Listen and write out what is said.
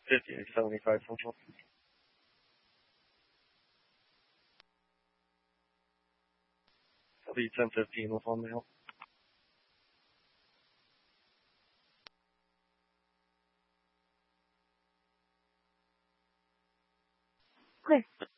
5875 Central. I'll be 1015 with one mail. Clear.